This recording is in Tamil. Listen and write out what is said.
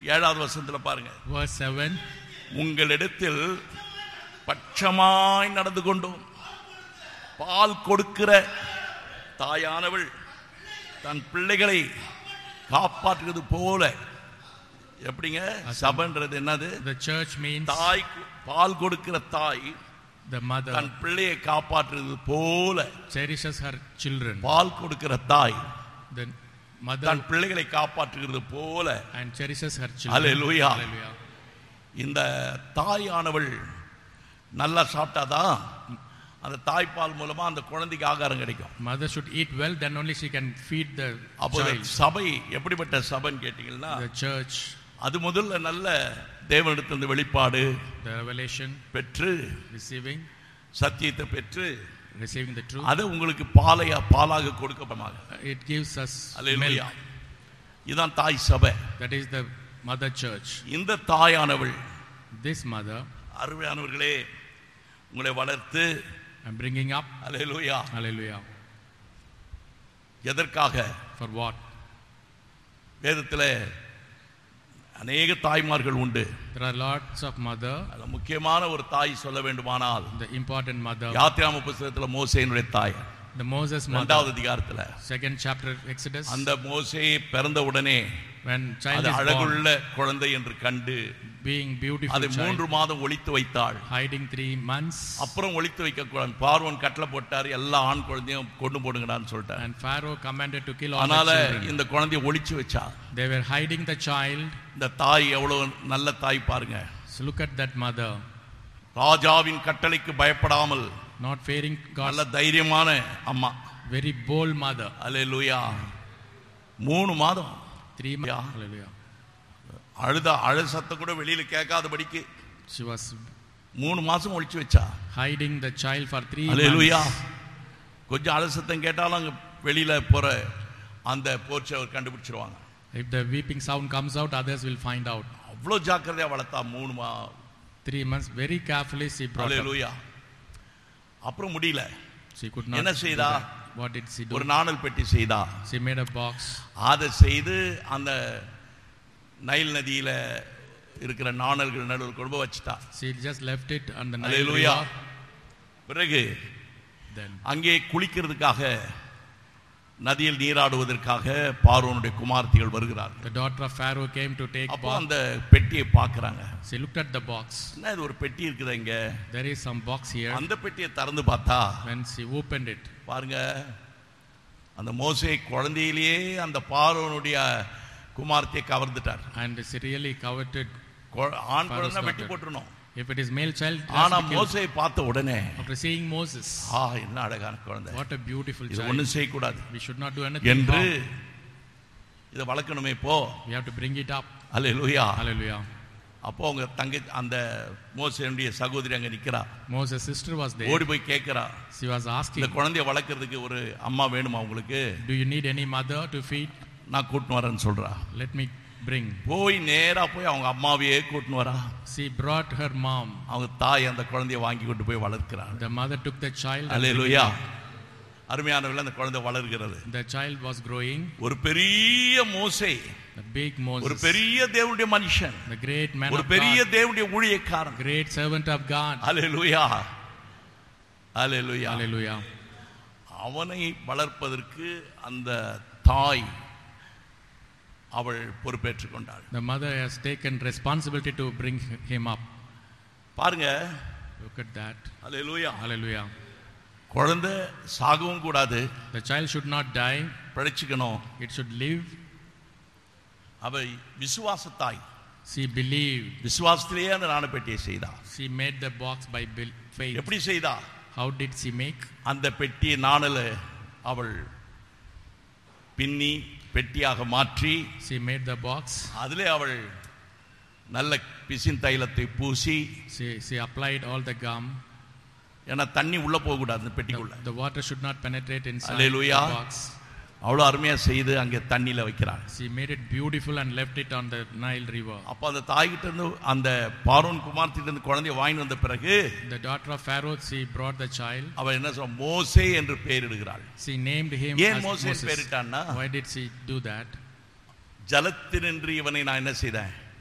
7வது வசனத்துல பாருங்க. Verse 7. உங்களிடத்தில் பட்சமாய் நடந்து கொண்டோம். பால் கொடுக்கிற தாயானவள் தன் பிள்ளைகளை காப்பாற்றுவது போல. எப்படிங்க? சபைன்றது என்னது? The church means தாய், பால் கொடுக்கிற தாய் the mother தன் பிள்ளையை காப்பாற்றுவது போல cherishes her children. பால் கொடுக்கிற தாய் The mother தன் பிள்ளைகளை காப்பாற்றுகிறது போல and cherishes her children. Hallelujah. Hallelujah. இந்த தாயானவள் நல்லா சாப்பிட்டாதான் அந்த தாய்ப்பால் மூலமா அந்த குழந்தைக்கு ஆகாரம் கிடைக்கும். Mother should eat well, then only she can feed the அப்போ child. சபை எப்படிப்பட்ட சபைன்னு கேட்டீங்கன்னா, The church, அது முதல்ல நல்ல தேவனிடத்திலிருந்து வெளிப்பாடு the revelation, பெற்று receiving சத்தியத்தை பெற்று the truth. அது உங்களுக்கு பாலாக கொடுக்கப்படாது. It gives us hallelujah. milk. இதுதான் தாய் சபை. That is the mother church. இந்த தாயானவள், This mother, அருமையானவர்களே, உங்களை வளர்த்து I'm bringing up. Hallelujah. Hallelujah. எதற்காக? For what? வேதத்தில் அநேக தாய்மார்கள் உண்டு. There are lots of mother. அது முக்கியமான ஒரு தாய் சொல்ல வேண்டுமானால், The important mother, யாத்திராம புத்தகத்தில் மோசேயினுடைய தாய், the Moses mother. 2வது அதிகாரத்தில் 2nd chapter Exodus. அந்த மோசே பிறந்த உடனே When child அது is born, அழகுள்ள குழந்தை என்று கண்டு being beautiful அதை child, 3 மாதம் ஒளித்து வைத்தாள். hiding 3 months. அப்புறம் ஒளித்து வைக்க கூடாது. பார்வோன் கட்டளை போட்டார், எல்லா ஆண் குழந்தையும் கொண்டு போடுங்கடான்னு சொல்லிட்டார். And Pharaoh commanded to kill all the அதனால children. இந்த குழந்தையை ஒளிச்சு வச்சா. They were hiding the child. இந்த தாய் எவ்வளவு நல்ல தாய் பாருங்க. So look at that mother, ராஜாவின் கட்டளைக்கு பயப்படாமல் not fearing நல்ல God. தைரியமான அம்மா. Very bold mother. ஹல்லேலூயா. 3 மாதம் 3 months. Hallelujah. அழு சத்தம் கூட வெளியில கேட்காதபடிக்கு She was 3 மாசம் ஒளிச்சு வச்சா. hiding the child for 3 hallelujah. months. கொஞ்சம் அழு சத்தம் கேட்டாலும் அங்க வெளியில போற அந்த போர்ச்சை அவர் கண்டுபிடிச்சிருவாங்க. If the weeping sound comes out, others will find out. அவ்வளோ ஜாக்கிரதையா வளர்த்தா 3 months, very carefully she brought up. ஹல்லேலூயா. அப்புறம் முடியல. She could not என்ன do செய்தா? that. What did she do? ஒரு நாணல் பெட்டி செய்தா. She made a box. அதை செய்து அந்த நைல் நதியில இருக்கிற நாணல்கள் நடுவில் கொண்டு போய் வச்சிட்டா. She just left it on the Nile hallelujah. river. பிறகு Then அங்கே குளிக்கிறதுக்காக, நதியில் நீராடுவதற்காக பார்வோனுடைய குமார்த்திகள் வருகிறார்கள். the daughter of Pharaoh came to take அப்போ bath. அந்த பெட்டியை பார்க்கறாங்க. She looked at the box. என்ன இது, ஒரு பெட்டி இருக்குதா இங்க? There is some box here. அந்த பெட்டியை திறந்து பார்த்தா When she opened it, பாருங்க, அந்த மோசே குழந்தையிலேயே அந்த பார்வோனுடைய குமார்த்தியை கவர்ந்துட்டார். and she really coveted. ஆண் குழந்தை வெட்டி போட்டுறணும். If it is male child, it has ஆனா to be killed. மோசே பார்த்த உடனே, After seeing Moses, என்ன அழகான குழந்தை, what a beautiful இது child. ஒண்ணும் செய்யக்கூடாது We should not do anything என்று wrong. இதை வளர்க்கணுமே. போ. We have to bring it up. Hallelujah. Hallelujah. அப்போ அவங்க அந்த மோசேனுடைய சகோதரி அங்க நிக்கிறா. Moses' sister was there. ஓடி போய் கேட்கிறா, She was இந்த asking, குழந்தைய வளர்க்கறதுக்கு ஒரு அம்மா வேணுமா உங்களுக்கு? do you need any mother to feed? நான் கூட்டின்னு வரேன்னு சொல்றா. Let me bring. போய் நேரா போய் அவங்க அம்மாவையே கூட்டின்னு வரா. She brought her mom. அவங்க தாய் அந்த குழந்தைய வாங்கி கொண்டு போய் வளர்க்கிறாங்க. The mother took the child. and ஹல்லேலூயா. அருமையானவர்களே, அந்த குழந்தை வளர்கிறது. the child was growing. ஒரு பெரிய மோசே, The big Moses. ஒரு பெரிய தேவனுடைய மனுஷன், The great man ஒரு of பெரிய God. தேவனுடைய ஊழியக்காரன். Great servant of God. Hallelujah. Hallelujah. Hallelujah. அவனை வளர்ப்பதற்கு அந்த தாய் அவள் பொறுப்பேற்றுக் கொண்டாள். The mother has taken responsibility to bring him up. பாருங்க. Look at that. Hallelujah. Hallelujah. குழந்தை சாகவும் கூடாது. The child should not die. பிழைச்சுக்கணும். It should live. அவ விசுவாசத்தாய். She believed. விசுவாசத்திலேயே அந்த நாணப்பெட்டியை செய்தா. She made the box by faith. எப்படி செய்தா? How did she make? அந்த பெட்டி நாணல அவள் பின்னி பெட்டியாக மாற்றி, She made the box. அதிலே அவள் நல்ல பிசின் தைலத்தை பூசி, She applied all the gum. ஏன்னா தண்ணி உள்ள போக கூடாது அந்த பெட்டிக்குள்ள. The water should not penetrate inside Hallelujah. the box. அவ்வளவு அருமையா செய்து அங்கே தண்ணியில வைக்கிறாள். She made it beautiful and left it on the Nile river. அப்ப அந்த தாய்கிட்ட இருந்து அந்த பார்வோன் குமார்த்திட்ட இருந்து குழந்தையை வாங்கி வந்த பிறகு, The daughter of Pharaoh, she brought the child. அவ என்ன சொல்ற, மோசே என்று பெயரிடுகிறாள். She named him ஏன் as மோசே Moses. பெயரிட்டான்னா, Why did she do that? ஜலத்தினின்று இவனை நான் என்ன செய்தேன்,